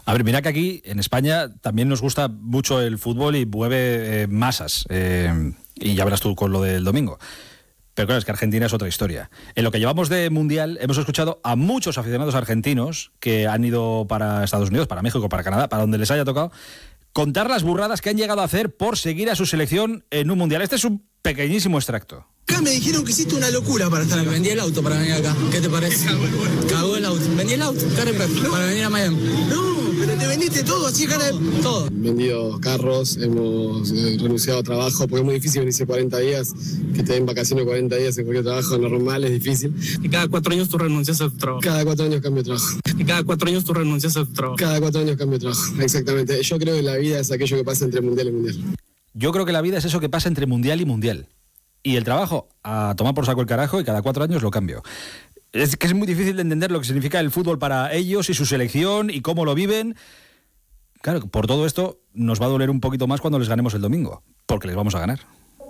A ver, mira que aquí en España también nos gusta mucho el fútbol y mueve masas. Y ya verás tú con lo del domingo. Pero claro, es que Argentina es otra historia. En lo que llevamos de Mundial hemos escuchado a muchos aficionados argentinos que han ido para Estados Unidos, para México, para Canadá, para donde les haya tocado, contar las burradas que han llegado a hacer por seguir a su selección en un Mundial. Este es un pequeñísimo extracto. Acá me dijeron que hiciste una locura para estar acá. Vendí el auto para venir acá. ¿Qué te parece? Cagó el auto. Vendí el auto, para venir a Miami. No, pero te vendiste todo, así cara de... Todo. Vendido carros, hemos renunciado a trabajo, porque es muy difícil venirse 40 días, que te den vacaciones 40 días en cualquier trabajo normal, es difícil. Y cada 4 años tú renuncias a tu trabajo. Cada 4 años cambio de trabajo. Y cada 4 años tú renuncias a tu trabajo. Cada 4 años cambio de trabajo, exactamente. Yo creo que la vida es aquello que pasa entre mundial y mundial. Yo creo que la vida es eso que pasa entre mundial y mundial. Y el trabajo, a tomar por saco el carajo, y cada 4 años lo cambio. Es que es muy difícil de entender lo que significa el fútbol para ellos y su selección y cómo lo viven. Claro, por todo esto nos va a doler un poquito más cuando les ganemos el domingo, porque les vamos a ganar.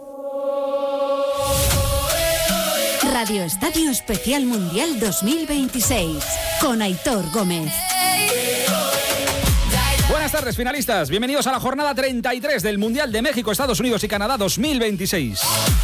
Radio Estadio Especial Mundial 2026, con Aitor Gómez. Buenas tardes, finalistas. Bienvenidos a la jornada 33 del Mundial de México, Estados Unidos y Canadá 2026.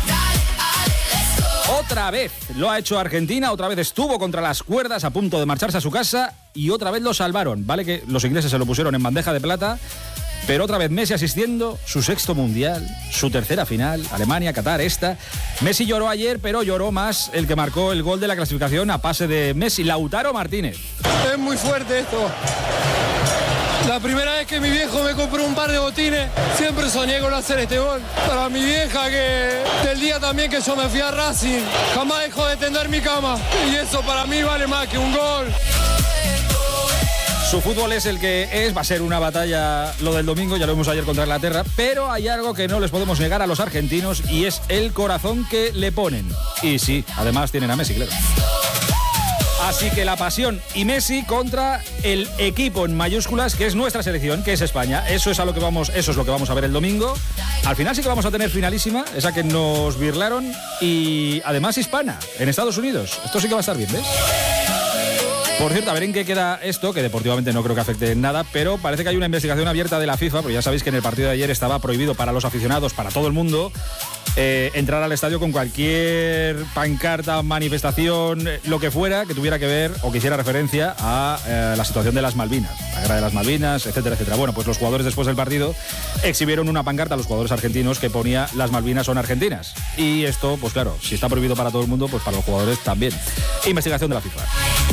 Otra vez lo ha hecho Argentina, otra vez estuvo contra las cuerdas a punto de marcharse a su casa y otra vez lo salvaron. Vale que los ingleses se lo pusieron en bandeja de plata, pero otra vez Messi asistiendo, su 6º Mundial, su 3ª final, Alemania, Qatar, esta. Messi lloró ayer, pero lloró más el que marcó el gol de la clasificación a pase de Messi, Lautaro Martínez. Es muy fuerte esto. La primera vez que mi viejo me compró un par de botines, siempre soñé con hacer este gol. Para mi vieja, que del día también que yo me fui a Racing, jamás dejó de tender mi cama. Y eso para mí vale más que un gol. Su fútbol es el que es, va a ser una batalla lo del domingo, ya lo vimos ayer contra Inglaterra, pero hay algo que no les podemos negar a los argentinos y es el corazón que le ponen. Y sí, además tienen a Messi, claro. Así que la pasión y Messi contra el equipo en mayúsculas que es nuestra selección, que es España. Eso es lo que vamos a ver el domingo. Al final sí que vamos a tener finalísima, esa que nos birlaron, y además hispana, en Estados Unidos. Esto sí que va a estar bien, ¿ves? Por cierto, a ver en qué queda esto, que deportivamente no creo que afecte en nada, pero parece que hay una investigación abierta de la FIFA, porque ya sabéis que en el partido de ayer estaba prohibido para los aficionados, para todo el mundo, entrar al estadio con cualquier pancarta, manifestación, lo que fuera, que tuviera que ver o que hiciera referencia a la situación de las Malvinas, la guerra de las Malvinas, etcétera, etcétera. Bueno, pues los jugadores después del partido exhibieron una pancarta a los jugadores argentinos que ponía las Malvinas son argentinas. Y esto, pues claro, si está prohibido para todo el mundo, pues para los jugadores también. Investigación de la FIFA.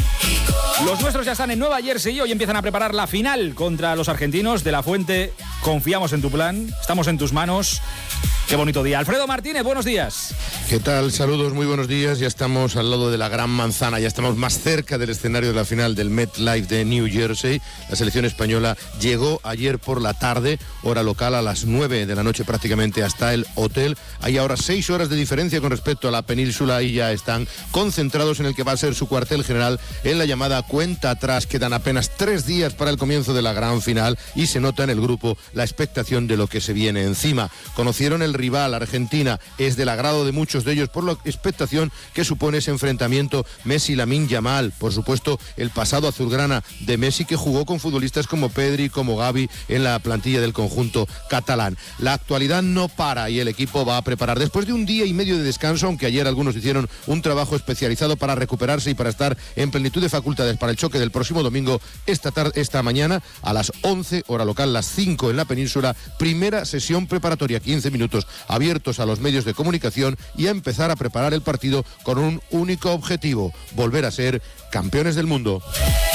Los nuestros ya están en Nueva Jersey y hoy empiezan a preparar la final contra los argentinos. De la Fuente, confiamos en tu plan, estamos en tus manos. Qué bonito día. Alfredo Martínez, buenos días. ¿Qué tal? Saludos, muy buenos días. Ya estamos al lado de la Gran Manzana, ya estamos más cerca del escenario de la final del MetLife de New Jersey. La selección española llegó ayer por la tarde, hora local, a las 9 de la noche prácticamente, hasta el hotel. Hay ahora 6 horas de diferencia con respecto a la península y ya están concentrados en el que va a ser su cuartel general en la llamada cuenta atrás. Quedan apenas 3 días para el comienzo de la gran final y se nota en el grupo la expectación de lo que se viene encima. Conocieron el rival, Argentina, es del agrado de muchos de ellos por la expectación que supone ese enfrentamiento Messi-Lamine Yamal. Por supuesto, el pasado azulgrana de Messi, que jugó con futbolistas como Pedri, como Gavi en la plantilla del conjunto catalán. La actualidad no para y el equipo va a preparar. Después de un día y medio de descanso, aunque ayer algunos hicieron un trabajo especializado para recuperarse y para estar en plenitud de facultades para el choque del próximo domingo, esta mañana a las 11, hora local, las 5 en la península, primera sesión preparatoria, 15 minutos abiertos a los medios de comunicación y a empezar a preparar el partido con un único objetivo: volver a ser campeones del mundo.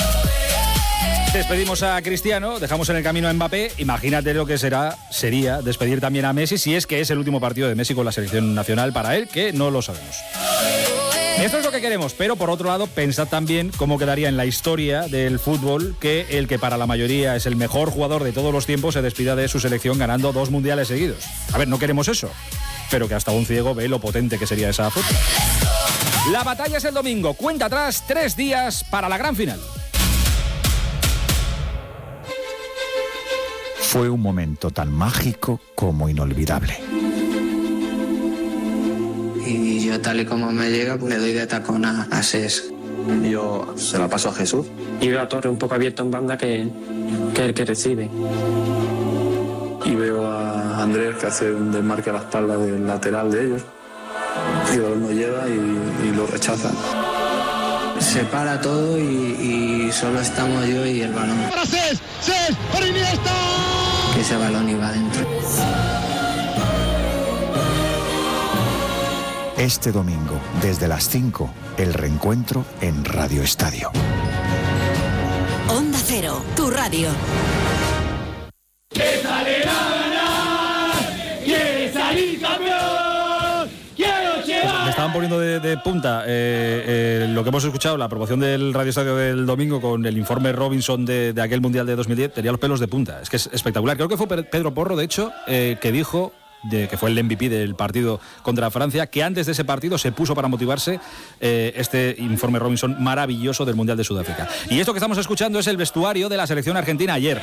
Despedimos a Cristiano, dejamos en el camino a Mbappé. Imagínate lo que sería despedir también a Messi, si es que es el último partido de Messi con la selección nacional para él, que no lo sabemos. Esto es lo que queremos, pero por otro lado, pensad también cómo quedaría en la historia del fútbol que el que para la mayoría es el mejor jugador de todos los tiempos se despida de su selección ganando 2 mundiales seguidos. A ver, no queremos eso, pero que hasta un ciego ve lo potente que sería esa foto. La batalla es el domingo, cuenta atrás, 3 días para la gran final. Fue un momento tan mágico como inolvidable. Y yo, tal y como me llega, pues le doy de tacón a Cesc. y yo se la paso a Jesús. Y veo a Torre un poco abierto en banda que es el que recibe. Y veo a Andrés que hace un desmarque a la espalda del lateral de ellos. Y el balón no llega y lo rechaza. Se para todo y solo estamos yo y el balón. ¡Para Cés! ¡Para Iniesta! Que ese balón iba adentro. Este domingo, desde las 5, el reencuentro en Radio Estadio. Onda Cero, tu radio. ¡Que sale a ganar! ¡Quiere salir campeón! ¡Quiero llevar! Me estaban poniendo de punta lo que hemos escuchado, la aprobación del Radio Estadio del domingo con el informe Robinson de aquel Mundial de 2010, tenía los pelos de punta. Es que es espectacular. Creo que fue Pedro Porro, de hecho, que dijo... que fue el MVP del partido contra Francia, que antes de ese partido se puso para motivarse este informe Robinson maravilloso del Mundial de Sudáfrica. Y esto que estamos escuchando es el vestuario de la selección argentina ayer.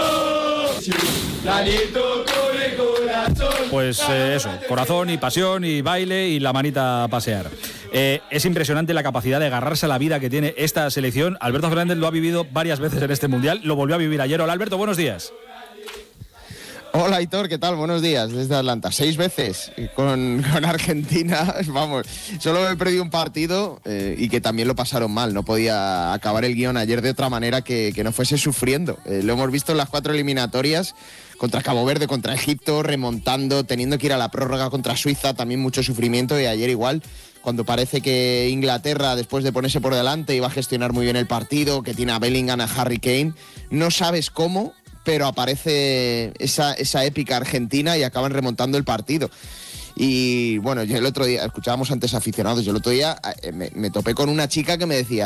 Pues eso, corazón y pasión y baile y la manita a pasear. Es impresionante la capacidad de agarrarse a la vida que tiene esta selección. Alberto Fernández lo ha vivido varias veces en este Mundial, lo volvió a vivir ayer. Hola Alberto, buenos días. Hola Aitor, ¿qué tal? Buenos días desde Atlanta. 6 veces con Argentina, vamos, solo me he perdido un partido y que también lo pasaron mal. No podía acabar el guión ayer de otra manera que no fuese sufriendo. Lo hemos visto en las 4 eliminatorias, contra Cabo Verde, contra Egipto, remontando, teniendo que ir a la prórroga contra Suiza, también mucho sufrimiento, y ayer igual, cuando parece que Inglaterra, después de ponerse por delante, iba a gestionar muy bien el partido, que tiene a Bellingham, a Harry Kane, no sabes cómo, pero aparece esa épica argentina y acaban remontando el partido. Y bueno, yo el otro día, escuchábamos antes aficionados, yo el otro día me topé con una chica que me decía,